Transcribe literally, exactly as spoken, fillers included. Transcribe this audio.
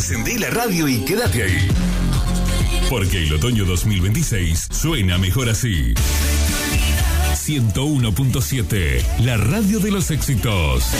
Encendé la radio y quédate ahí. Porque el otoño dos mil veintiséis suena mejor así. ciento uno punto siete, la radio de los éxitos.